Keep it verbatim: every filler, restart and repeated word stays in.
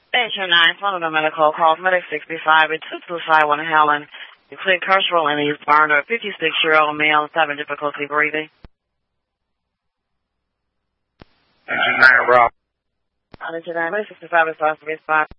Station nine, Florida Medical, call medic sixty-five at two two five one Helen. You clear carceral in East Barner, fifty-six-year-old male is having difficulty breathing. Station nine, Rob. Station nine, medic sixty-five is off to respond.